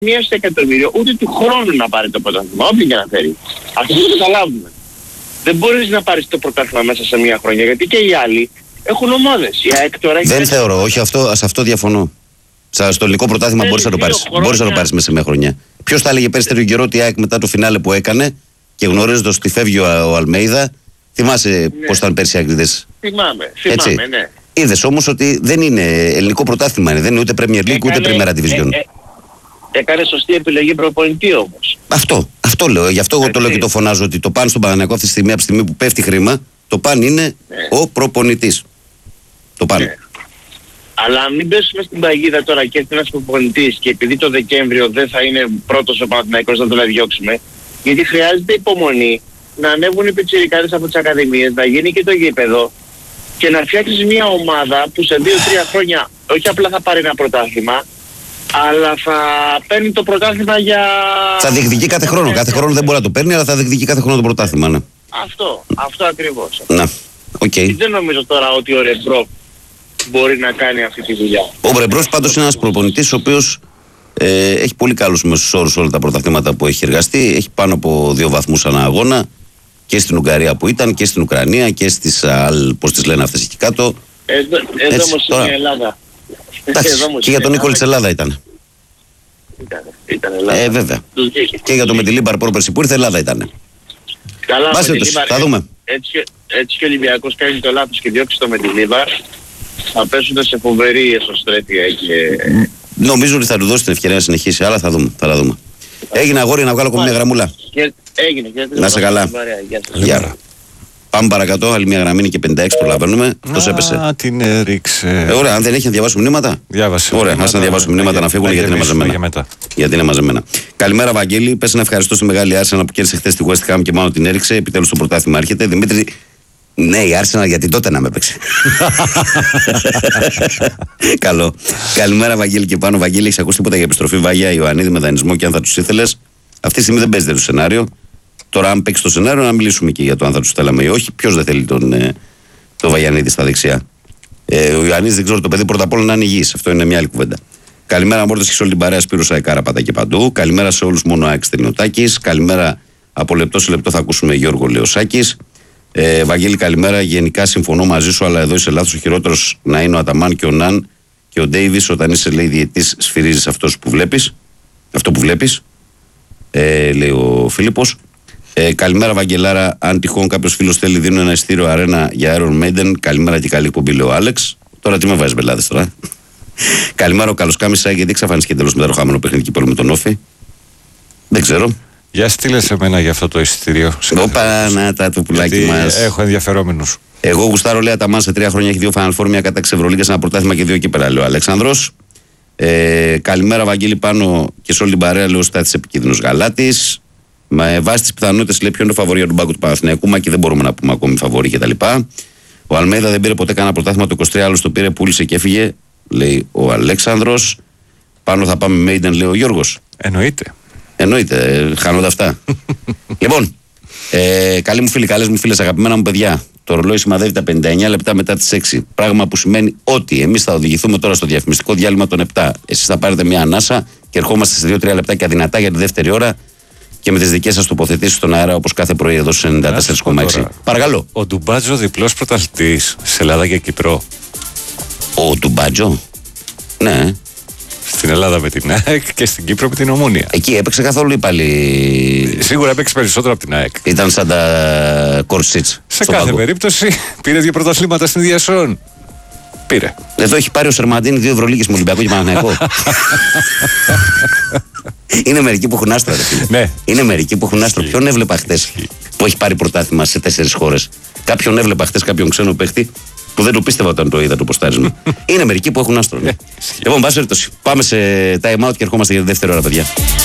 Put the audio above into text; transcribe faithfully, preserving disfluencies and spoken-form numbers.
μία στο εκατομμύριο ούτε του χρόνου να πάρει το πρωτάθλημα, όποιο και να φέρει. Αυτό δεν το καταλάβουμε. Δεν μπορείς να πάρεις το πρωτάθλημα μέσα σε μία χρονιά, γιατί και οι άλλοι έχουν ομάδες. Η ΑΕΚ τώρα έχει... Δεν θεωρώ, όχι αυτό, σε αυτό διαφωνώ. Στο ελληνικό πρωτάθλημα μπορείς να το πάρεις. Μπορείς να το πάρεις μέσα σε μία χρονιά. Ποιος θα έλεγε πέρσι τέτοιο καιρό ότι η ΑΕΚ μετά το φινάλε που έκανε και γνωρίζοντας ότι φεύγει ο, ο Αλμέιδα, θυμάσαι ναι. πώς ήταν πέρσι οι Αγγλίδες. Θυμάμαι, θυμάμαι, έτσι. Ναι. Είδες όμως ότι δεν είναι ελληνικό πρωτάθλημα, είναι. Δεν είναι ούτε Premier League ούτε Primera Division. Ε, ε, έκανε σωστή επιλογή προπονητή όμως. Αυτό, αυτό λέω. Γι' αυτό εγώ το λέω και το φωνάζω ότι το παν στον Παναθηναϊκό αυτή τη στιγμή, από τη στιγμή που πέφτει χρήμα, το παν είναι ναι. ο προπονητής. Το παν. Ναι. Αλλά μην πέσουμε στην παγίδα τώρα και έρθει ένας προπονητής και επειδή το Δεκέμβριο δεν θα είναι πρώτος ο Παναθηναϊκός να τον διώξουμε, γιατί χρειάζεται υπομονή να ανέβουν οι πιτσιρικάδες από τις ακαδημίες, να γίνει και το γήπεδο και να φτιάξεις μια ομάδα που σε δύο τρία χρόνια όχι απλά θα πάρει ένα πρωτάθλημα, αλλά θα παίρνει το πρωτάθλημα για... Θα διεκδικεί κάθε χρόνο. Κάθε χρόνο δεν μπορεί να το παίρνει, αλλά θα διεκδικεί κάθε χρόνο το πρωτάθλημα, ναι. Αυτό, αυτό ακριβώς. Να, οκ. Okay. Δεν νομίζω τώρα ότι ο Ρεμπρό μπορεί να κάνει αυτή τη δουλειά. Ο Ρεμπρός πάντως είναι ένας προπονητής ο οποίος ε, έχει πολύ καλούς μέσους όρους όλα τα πρωταθλήματα που έχει εργαστεί. Έχει πάνω από δύο βαθμούς ανά αγώνα και στην Ουγγαρία που ήταν και στην Ουκρανία και στις, α, πώς τις λένε αυτές εκεί κάτω. Εδώ, εδώ όμως είναι η Ελλάδα. Εντάξει, και για τον Νίκολη της Ελλάδα ήταν. Ήταν, ήταν Ελλάδα. Ε, βέβαια. Και για τον Μεντιλίμπαρ πρόπερση που ήρθε Ελλάδα ήταν. Καλά, Μεντιλίμπαρ, θα δούμε. Έτσι, έτσι και ο Ολυμπιακός κάνει το λάθος και διώξει το Μεντιλίμπαρ. Θα πέσουν σε φοβερή εσωστρέφεια και... Νομίζω ότι θα του δώσει την ευκαιρία να συνεχίσει, αλλά θα δούμε. Θα τα δούμε. Έγινε αγόρι να βγάλω ακόμα μια γραμμούλα. Και, έγινε. Και να σε καλά. Γεια. Πάμε παρακατώ, άλλη μια γραμμή είναι και πενήντα έξι προλαβαίνουμε. Αυτός έπεσε. Α, την έριξε. Ε, ωραία, αν δεν έχει να διαβάσουν μηνύματα. Διάβασε. Ωραία, ας να διαβάσουν μηνύματα να φύγουν γιατί είναι μαζεμένα. Για γιατί είναι μαζεμένα. Καλημέρα, Βαγγέλη. Πες να ευχαριστώ στη μεγάλη Arsenal που κέρδισε χθες τη West Ham και μάλλον την έριξε. Επιτέλους το πρωτάθλημα έρχεται. Δημήτρη. Ναι, η Arsenal γιατί τότε να με έπαιξε. Καλό. Καλημέρα, Βαγγέλη και πάνω. Βαγγέλη, έχεις ακούσει τίποτα για επιστροφή Βαγιά, Ιωαννίδη με δανεισμό και αν θα τους ήθελες? Αυτή τη στιγμή δεν παίζεται το σενάριο. Τώρα, αν παίξει το σενάριο, να μιλήσουμε και για το αν θα τους θέλαμε ή όχι. Ποιος δεν θέλει τον, ε, τον Βαγιανίδη στα δεξιά. Ε, ο Ιωαννίδης δεν ξέρω το παιδί πρώτα απ' όλα να είναι υγιής. Αυτό είναι μια άλλη κουβέντα. Καλημέρα, Μόρτος και σε όλη την παρέα. Σπύρος Σαϊκάρα πάντα και παντού. Καλημέρα σε όλους, μόνο Άκης Τελειωτάκης. Καλημέρα, από λεπτό σε λεπτό θα ακούσουμε Γιώργο Λεωσάκης. Ε, Βαγγέλη, καλημέρα. Γενικά συμφωνώ μαζί σου, αλλά εδώ είσαι λάθος. Ο χειρότερος να είναι ο Αταμάν και ο Ναν και ο Ντέιβις. Όταν είσαι, λέει, διαιτής, σφυρίζεις αυτός που βλέπεις. Αυτό που βλέπεις, ε, λέει ο Φίλιππος. Ε, καλημέρα, Βαγγελάρα. Αν τυχόν κάποιος φίλος θέλει, δίνω ένα ειστήριο αρένα για Iron Maiden. Καλημέρα και καλή εκπομπή, λέει ο Άλεξ. Τώρα τι με βάζει μπελάδες τώρα. Καλημέρα, ο Καλοσκάμισα, γιατί εξαφανίστηκε τέλος μετά το χαμένο παιχνίδι κυπέλλου με τον Όφη. Δεν ξέρω. Για στείλε σε μένα για αυτό το εισιτήριο. Όπα, να τα το πουλάκι μας. Έχω ενδιαφερόμενους. Εγώ γουστάρω, λέει, Αταμάν σε τρία χρόνια έχει δύο Final Four, μια κατάξη Ευρωλίγκας, ένα πρωτάθλημα και δύο κύπελα, λέει ο Αλέξανδρος. Ε, καλημέρα, Βαγγέλη, πάνω και σε όλη την παρέα, λέει ο Στάθης Επικίνδυνος Γαλάτης. Με βάση τις πιθανότητες, λέει, ποιο είναι το φαβορί για τον πάγκο του Παναθηναϊκού, μα και δεν μπορούμε να πούμε ακόμη φαβορί κτλ. Ο Αλμέιδα δεν πήρε ποτέ κανένα πρωτάθλημα, το είκοσι τρία άλλος το πήρε, πούλησε και έφυγε, λέει ο Αλέξανδρος. Πάνω θα πάμε Maiden, λέει ο Γιώργος. Εννοείται. Εννοείται, χάνονται αυτά. Λοιπόν, ε, καλοί μου φίλοι, καλές μου φίλες, αγαπημένα μου παιδιά, το ρολόι σημαδεύει τα πενήντα εννιά λεπτά μετά τις έξι. Πράγμα που σημαίνει ότι εμείς θα οδηγηθούμε τώρα στο διαφημιστικό διάλειμμα των επτά. Εσείς θα πάρετε μια ανάσα και ερχόμαστε σε δύο τρία λεπτάκια δυνατά για τη δεύτερη ώρα και με τις δικές σας τοποθετήσεις στον αέρα όπως κάθε πρωί εδώ στους ενενήντα τέσσερα κόμμα έξι. Παρακαλώ. Ο Ντουμπάτζο διπλός πρωταθλητής σε Ελλάδα και Κύπρο. Ο Ντουμπάτζο. Ναι. Στην Ελλάδα με την ΑΕΚ και στην Κύπρο με την Ομόνοια. Εκεί έπαιξε καθόλου ή πάλι? Σίγουρα έπαιξε περισσότερο από την ΑΕΚ. Ήταν σαν τα Κορσίτς. Σε κάθε πάγκο. Περίπτωση πήρε δύο πρωταθλήματα στην ίδια σεζόν. Πήρε. Εδώ έχει πάρει ο Σερμαντίνη δύο Ευρωλίγκες με Ολυμπιακό και Παναθηναϊκό. Είναι μερικοί που έχουν άστρα. Ναι. Είναι μερικοί που έχουν άστρα. Ποιον έβλεπα χτες που έχει πάρει πρωτάθλημα σε τέσσερις χώρες? Κάποιον έβλεπα χτες, κάποιον ξένο παίχτη που δεν το πίστευα όταν το είδα το ποστάρισμα. Είναι μερικοί που έχουν άστρο. Ναι. Λοιπόν, πάμε σε time out και ερχόμαστε για τη δεύτερη ώρα, παιδιά.